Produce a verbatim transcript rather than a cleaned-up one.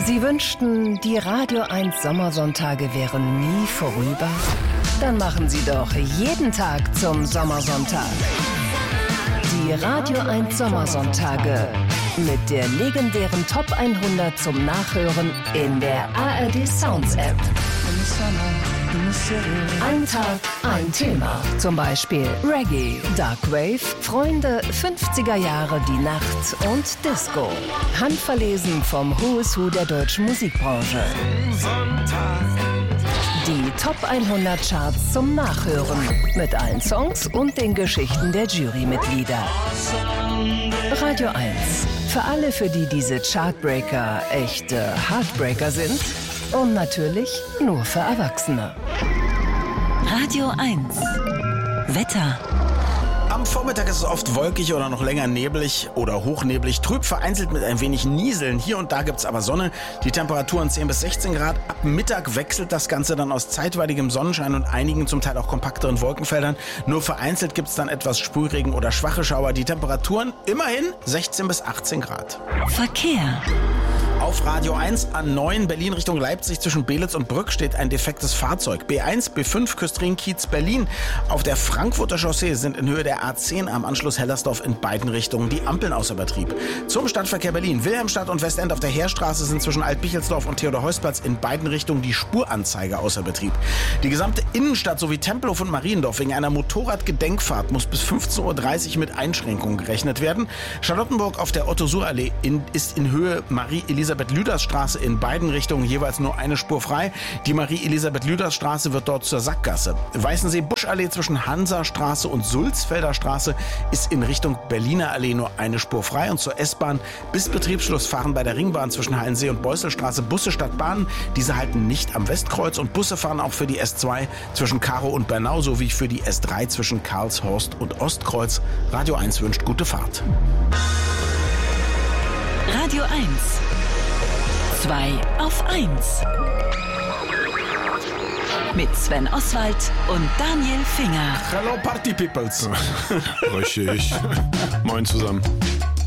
Sie wünschten, die Radio eins Sommersonntage wären nie vorüber? Dann machen Sie doch jeden Tag zum Sommersonntag. Die Radio eins Sommersonntage mit der legendären Top hundert zum Nachhören in der A R D Sounds App. Ein Tag, ein Thema. Zum Beispiel Reggae, Dark Wave, Freunde, fünfziger Jahre, die Nacht und Disco. Handverlesen vom Who's Who der deutschen Musikbranche. Die Top hundert Charts zum Nachhören. Mit allen Songs und den Geschichten der Jurymitglieder. Radio eins. Für alle, für die diese Chartbreaker echte Heartbreaker sind. Und natürlich nur für Erwachsene. Radio eins. Wetter. Am Vormittag ist es oft wolkig oder noch länger neblig oder hochneblig, trüb vereinzelt mit ein wenig Nieseln. Hier und da gibt's aber Sonne. Die Temperaturen zehn bis sechzehn Grad. Ab Mittag wechselt das Ganze dann aus zeitweiligem Sonnenschein und einigen zum Teil auch kompakteren Wolkenfeldern. Nur vereinzelt gibt's dann etwas Sprühregen oder schwache Schauer. Die Temperaturen immerhin sechzehn bis achtzehn Grad. Verkehr. Auf Radio eins A neun Berlin Richtung Leipzig zwischen Belitz und Brück steht ein defektes Fahrzeug. B eins, B fünf Küstrin-Kiez Berlin. Auf der Frankfurter Chaussee sind in Höhe der A zehn am Anschluss Hellersdorf in beiden Richtungen die Ampeln außer Betrieb. Zum Stadtverkehr Berlin. Wilhelmstadt und Westend auf der Heerstraße sind zwischen Altbichelsdorf und Theodor-Heuss-Platz in beiden Richtungen die Spuranzeige außer Betrieb. Die gesamte Innenstadt sowie Tempelhof und Mariendorf wegen einer Motorradgedenkfahrt muss bis fünfzehn Uhr dreißig mit Einschränkungen gerechnet werden. Charlottenburg auf der Otto-Suhr-Allee in, ist in Höhe Marie-Elisabeth-Lüders-Straße in beiden Richtungen jeweils nur eine Spur frei. Die Marie-Elisabeth-Lüders-Straße wird dort zur Sackgasse. Weißensee-Buschallee zwischen Hansastraße und Sulzfelder Straße ist in Richtung Berliner Allee nur eine Spur frei. Und zur S-Bahn bis Betriebsschluss fahren bei der Ringbahn zwischen Hallensee und Beusselstraße Busse statt Bahnen. Diese halten nicht am Westkreuz und Busse fahren auch für die S zwei zwischen Karow und Bernau sowie für die S drei zwischen Karlshorst und Ostkreuz. Radio eins wünscht gute Fahrt. Radio eins. zwei auf eins. Mit Sven Oswald und Daniel Finger. Hello Party Peoples. Richtig. Moin zusammen.